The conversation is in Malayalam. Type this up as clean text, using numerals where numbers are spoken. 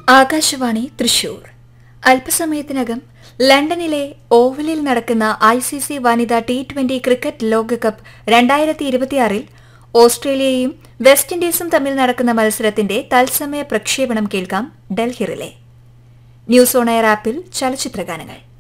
ആകാശവാണി തൃശൂർ. അല്പസമയത്തിനകം ലണ്ടനിലെ ഓവലിൽ നടക്കുന്ന ICC വനിതാ T20 ക്രിക്കറ്റ് ലോകകപ്പ് 2026 ഓസ്ട്രേലിയയും വെസ്റ്റ് ഇൻഡീസും തമ്മിൽ നടക്കുന്ന മത്സരത്തിന്റെ തത്സമയ പ്രക്ഷേപണം കേൾക്കാം Delhi relay. News on air ആപ്പിൽ ചലച്ചിത്രഗാനങ്ങൾ.